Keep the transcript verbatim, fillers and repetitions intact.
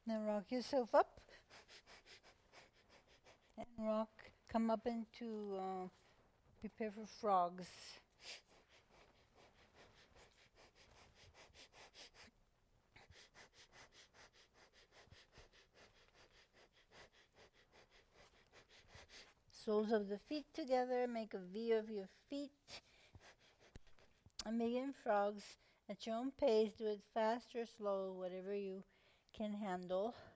Now rock yourself up and rock. Come up into uh, prepare for frogs. Soles of the feet together. Make a V of your feet. And begin frogs at your own pace. Do it fast or slow, whatever you can handle.